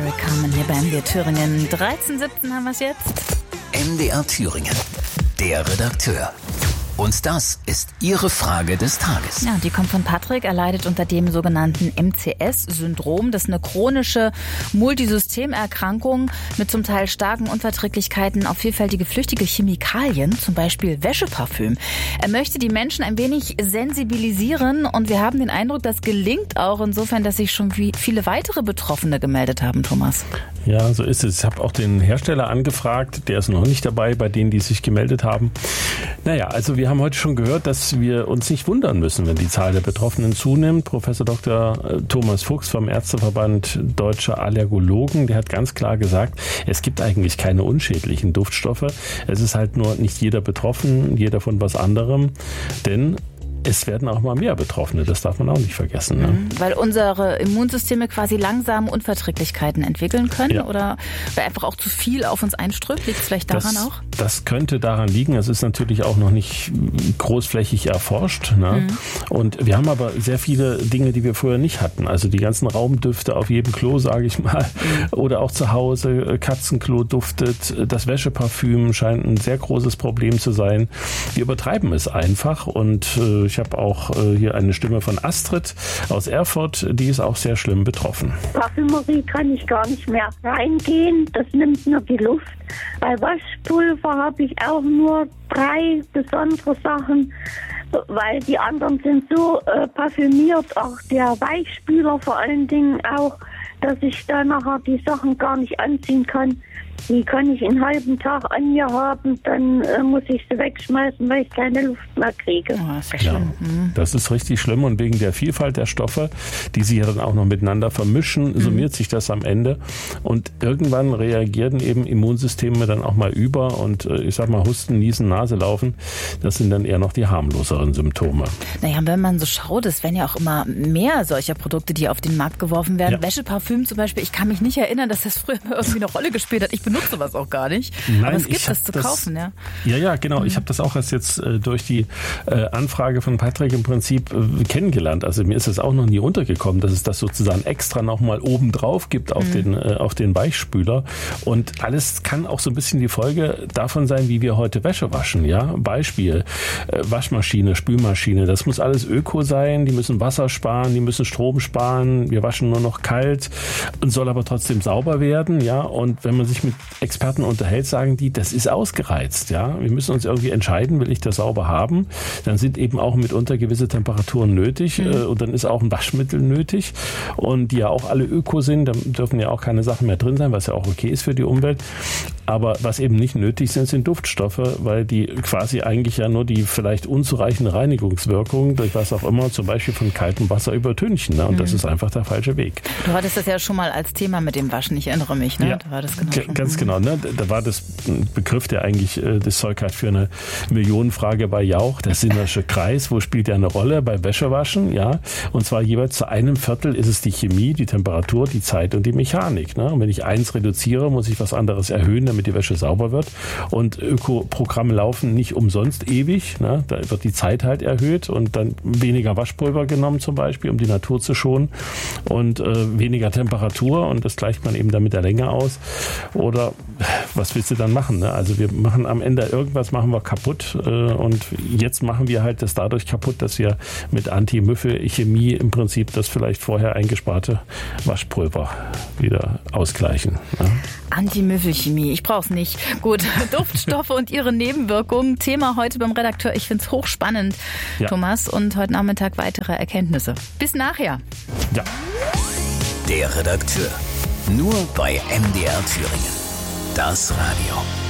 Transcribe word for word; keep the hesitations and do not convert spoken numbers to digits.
willkommen hier bei M D R Thüringen. dreizehn siebzehn haben wir es jetzt. M D R Thüringen, der Redakteur. Und das ist Ihre Frage des Tages. Ja, die kommt von Patrick. Er leidet unter dem sogenannten M C S-Syndrom. Das ist eine chronische Multisystemerkrankung mit zum Teil starken Unverträglichkeiten auf vielfältige flüchtige Chemikalien, zum Beispiel Wäscheparfüm. Er möchte die Menschen ein wenig sensibilisieren und wir haben den Eindruck, das gelingt auch insofern, dass sich schon viele weitere Betroffene gemeldet haben, Thomas. Ja, so ist es. Ich habe auch den Hersteller angefragt. Der ist noch nicht dabei, bei denen, die sich gemeldet haben. Naja, also wir haben heute schon gehört, dass wir uns nicht wundern müssen, wenn die Zahl der Betroffenen zunimmt. Professor Doktor Thomas Fuchs vom Ärzteverband Deutscher Allergologen, der hat ganz klar gesagt, es gibt eigentlich keine unschädlichen Duftstoffe. Es ist halt nur nicht jeder betroffen, jeder von was anderem. Denn es werden auch mal mehr Betroffene, das darf man auch nicht vergessen. Ne? Weil unsere Immunsysteme quasi langsam Unverträglichkeiten entwickeln können, ja. Oder weil einfach auch zu viel auf uns einströmt? Liegt es vielleicht daran das, auch? Das könnte daran liegen. Es ist natürlich auch noch nicht großflächig erforscht. Ne? Mhm. Und wir haben aber sehr viele Dinge, die wir früher nicht hatten. Also die ganzen Raumdüfte auf jedem Klo, sage ich mal. Mhm. Oder auch zu Hause, Katzenklo duftet. Das Wäscheparfüm scheint ein sehr großes Problem zu sein. Wir übertreiben es einfach und äh, ich habe auch äh, hier eine Stimme von Astrid aus Erfurt, die ist auch sehr schlimm betroffen. Parfümerie kann ich gar nicht mehr reingehen, das nimmt nur die Luft. Bei Waschpulver habe ich auch nur drei besondere Sachen, weil die anderen sind so äh, parfümiert, auch der Weichspüler vor allen Dingen auch, dass ich da nachher die Sachen gar nicht anziehen kann. Die kann ich einen halben Tag an mir haben, dann äh, muss ich sie wegschmeißen, weil ich keine Luft mehr kriege. Oh, das ist ja schlimm. Ja, das ist richtig schlimm und wegen der Vielfalt der Stoffe, die sich ja dann auch noch miteinander vermischen, mhm. summiert sich das am Ende und irgendwann reagieren eben Immunsysteme dann auch mal über und äh, ich sag mal Husten, Niesen, Nase laufen, das sind dann eher noch die harmloseren Symptome. Naja, wenn man so schaut, es werden ja auch immer mehr solcher Produkte, die auf den Markt geworfen werden. Ja. Wäscheparfüm zum Beispiel, ich kann mich nicht erinnern, dass das früher irgendwie eine Rolle gespielt hat. Ich benutze sowas auch gar nicht. Nein, aber es gibt das zu das, kaufen, ja? Ja, ja, genau. Mhm. Ich habe das auch erst jetzt äh, durch die äh, Anfrage von Patrick im Prinzip äh, kennengelernt. Also mir ist es auch noch nie untergekommen, dass es das sozusagen extra nochmal oben drauf gibt auf, mhm. den, äh, auf den Weichspüler. Und alles kann auch so ein bisschen die Folge davon sein, wie wir heute Wäsche waschen. Ja, Beispiel, äh, Waschmaschine, Spülmaschine, das muss alles öko sein. Die müssen Wasser sparen, die müssen Strom sparen. Wir waschen nur noch kalt und soll aber trotzdem sauber werden. Ja, und wenn man sich mit Experten unterhält, sagen die, das ist ausgereizt. Ja, wir müssen uns irgendwie entscheiden, will ich das sauber haben? Dann sind eben auch mitunter gewisse Temperaturen nötig mhm. äh, und dann ist auch ein Waschmittel nötig und die ja auch alle öko sind, da dürfen ja auch keine Sachen mehr drin sein, was ja auch okay ist für die Umwelt. Aber was eben nicht nötig sind, sind Duftstoffe, weil die quasi eigentlich ja nur die vielleicht unzureichende Reinigungswirkung durch was auch immer, zum Beispiel von kaltem Wasser übertünchen. Ne? Und mhm. das ist einfach der falsche Weg. Du hattest das ja schon mal als Thema mit dem Waschen, ich erinnere mich. Ne? Ja, da war das genau g- ganz genau. Ne? Da war das ein Begriff, der eigentlich äh, das Zeug hat für eine Millionenfrage bei Jauch. Der Sinnersche Kreis, wo spielt der eine Rolle? Bei Wäschewaschen, ja. Und zwar jeweils zu einem Viertel ist es die Chemie, die Temperatur, die Zeit und die Mechanik. Ne? Und wenn ich eins reduziere, muss ich was anderes erhöhen, damit die Wäsche sauber wird. Und Öko-Programme laufen nicht umsonst ewig. Ne? Da wird die Zeit halt erhöht und dann weniger Waschpulver genommen zum Beispiel, um die Natur zu schonen und äh, weniger Temperatur und das gleicht man eben dann mit der Länge aus. Oder was willst du dann machen? Ne? Also wir machen am Ende irgendwas, machen wir kaputt äh, und jetzt machen wir halt das dadurch kaputt, dass wir mit Anti-Müffel-Chemie im Prinzip das vielleicht vorher eingesparte Waschpulver wieder ausgleichen. Ne? Anti-Müffel-Chemie, ich brauch's nicht. Gut, Duftstoffe und ihre Nebenwirkungen. Thema heute beim Redakteur. Ich find's hochspannend, ja. Thomas. Und heute Nachmittag weitere Erkenntnisse. Bis nachher. Ja. Der Redakteur. Nur bei M D R Thüringen. Das Radio.